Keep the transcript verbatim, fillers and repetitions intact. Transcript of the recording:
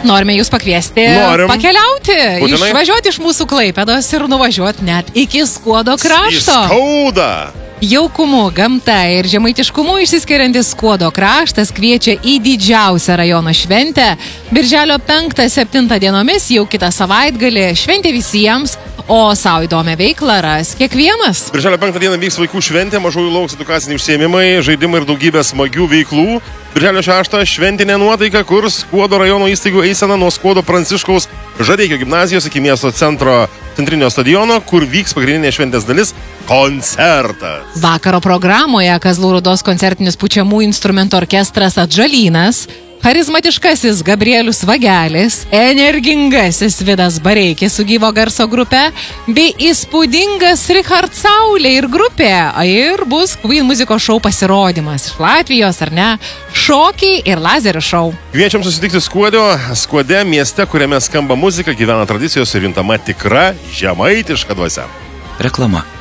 Norime jūs pakviesti Norim. pakeliauti, Būtinai. išvažiuoti iš mūsų Klaipėdos ir nuvažiuoti net iki Skuodo krašto. Į Skaudą. Jaukumu, gamta ir žemaitiškumu išsiskiriantis Skuodo kraštas kviečia į didžiausią rajono šventę. Birželio penktą septintą dienomis jau kitą savaitgalį šventė visiems, o savo įdomią veiklą ras kiekvienas. Birželio penktą dieną vyks vaikų šventė, mažųjų lauks edukaciniai užsiėmimai, žaidimai ir daugybė smagių veiklų. Birželio šeštą šventinė nuotaika, kur Skuodo rajono įstaigų eisena nuo Skuodo Pranciškaus Žadeikio gimnazijos iki miesto centro centrinio stadiono, kur vyks pagrindinė šventės dalis – koncertas. Vakaro programoje Kazlų Rūdos koncertinis pučiamų instrumentų orkestras Atžalynas, charizmatiškasis Gabrielius Vagelis, energingasis Vidas Bareikis su gyvo garso grupe, bei įspūdingas Richard Saulė ir grupė. Ir bus Queen muzikos šou pasirodymas iš Latvijos, ar ne? Šokiai ir lazerio šou. Kviečiam susitikti Skuodo, Skuode, mieste, kuriame skamba muzika, gyvena tradicijos ir juntama tikra žemaitiška dvasia. Reklama.